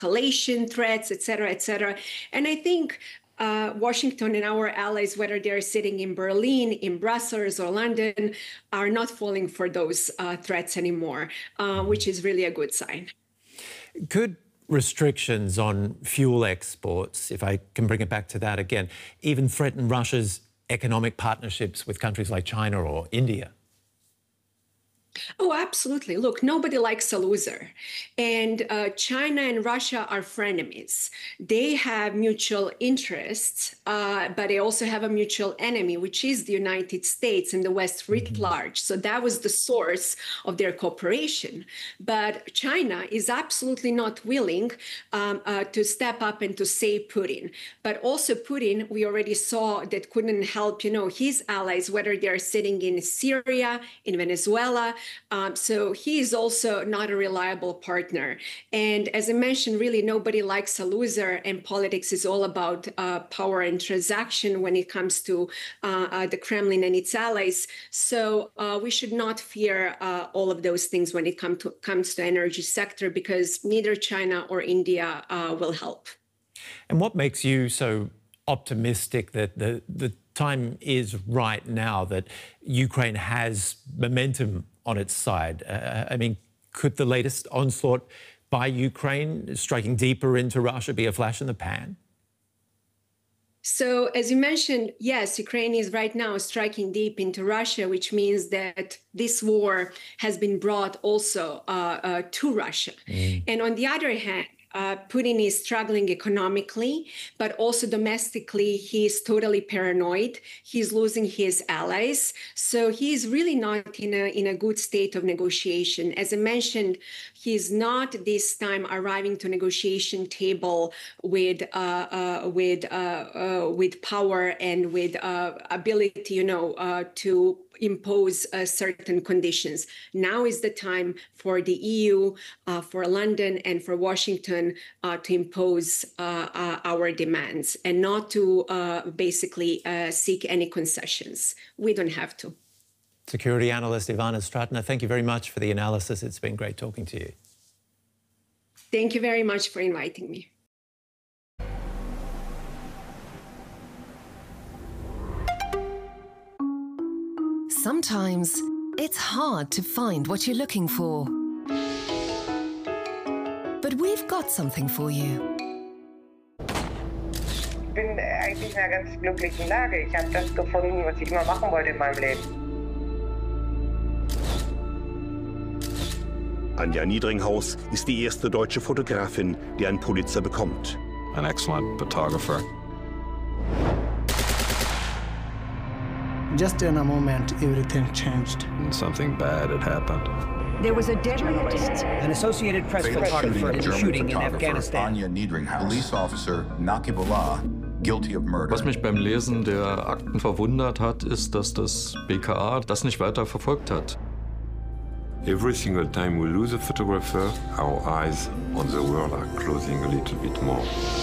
de-escalation threats, et cetera, and I think Washington and our allies, whether they're sitting in Berlin, in Brussels, or London, are not falling for those threats anymore, which is really a good sign. Could restrictions on fuel exports, if I can bring it back to that again, even threaten Russia's economic partnerships with countries like China or India? Oh, absolutely. Look, nobody likes a loser. And China and Russia are frenemies. They have mutual interests, but they also have a mutual enemy, which is the United States and the West writ large. So that was the source of their cooperation. But China is absolutely not willing to step up and to save Putin. But also Putin, we already saw that couldn't help, his allies, whether they're sitting in Syria, in Venezuela. So he is also not a reliable partner. And as I mentioned, really nobody likes a loser, and politics is all about power and transaction when it comes to the Kremlin and its allies. So we should not fear all of those things when it comes to energy sector, because neither China or India will help. And what makes you so optimistic that the time is right now, that Ukraine has momentum on its side? I mean, could the latest onslaught by Ukraine, striking deeper into Russia, be a flash in the pan? So, as you mentioned, yes, Ukraine is right now striking deep into Russia, which means that this war has been brought also to Russia. And on the other hand, Putin is struggling economically, but also domestically, he is totally paranoid. He's losing his allies. So he is really not in a good state of negotiation. As I mentioned, he's not this time arriving to negotiation table with power and with ability, to impose certain conditions. Now is the time for the EU, for London, and for Washington to impose our demands and not to basically seek any concessions. We don't have to. Security analyst Ivana Stratna, thank you very much for the analysis. It's been great talking to you. Thank you very much for inviting me. Sometimes it's hard to find what you're looking for. But we've got something for you. Ich bin eigentlich in einer ganz glücklichen Lage. Ich habe das gefunden, was ich immer machen wollte in meinem Leben. Anja Niedringhaus ist die erste deutsche Fotografin, die einen Pulitzer bekommt. An excellent photographer. Just in a moment, everything changed. And something bad had happened. There was a deadly attack. An Associated Press photographer in a shooting in Afghanistan. Anja Niedringhaus. Police officer Naqibullah, guilty of murder. Was mich beim Lesen der Akten verwundert hat, ist, dass das BKA das nicht weiter verfolgt hat. Every single time we lose a photographer, our eyes on the world are closing a little bit more.